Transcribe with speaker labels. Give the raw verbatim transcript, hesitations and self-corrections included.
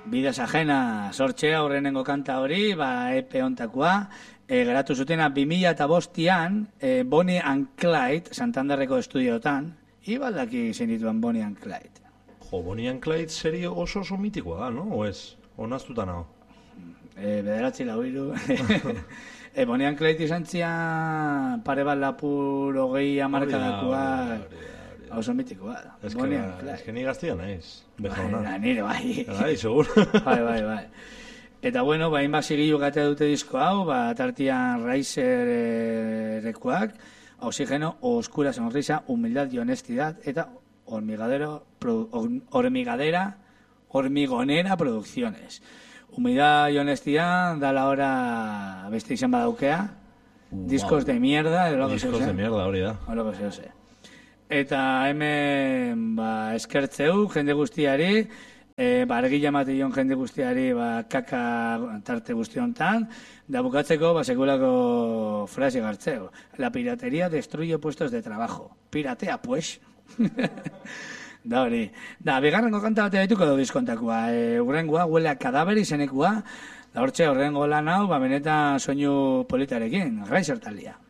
Speaker 1: Bidas ajena sortxea horrenengo kanta hori, ba, epe ontakoa, e, geratu zutena bi mila bostean e, Bonnie and Clyde, Santanderreko estudiotan, ibaldaki zein dituen Bonnie and Clyde.
Speaker 2: Jo, Bonnie and Clyde serio oso oso mitikoa da, no? O ez? Onaztuta nago?
Speaker 1: E, bederatzi lau hiru. e, Bonnie and Clyde izan zian pare bat lapur hogei amarkadakoa. Oso mitikoa da.
Speaker 2: Ez que ni gaztia naiz.
Speaker 1: Bai, nire bai.
Speaker 2: Bai, segur.
Speaker 1: Bai, bai, bai. Eta bueno, ba, inba zigilu gata dute disko hau, ba, tartian Raizer rekuak, Oxigeno, Oscura Sonrisa, Humildad y Honestidad, eta hormigadero, hormigadera, hormigonera producciones. Humildad y Honestidad, da la hora beste izan badaukea, uh, discos wow. de mierda, de lo que
Speaker 2: discos de mierda, hori da.
Speaker 1: O lo que se ose. Eta hemen ba, eskertzeu jende guztiari, e, ba, argila matillon jende guztiari ba, kaka tarte guzti hontan, da bukatzeko ba, sekulako frase gartzeu. La piratería destruye puestos de trabajo. Piratea, pues. Da hori. Da, bigarrengo kanta batea dituko du diskontakoa. E, urrengoa, huele a kadaber izenekua. Da hortxe, horrengo lan hau, ba, benetan soinu politarekin. Raizer taldea.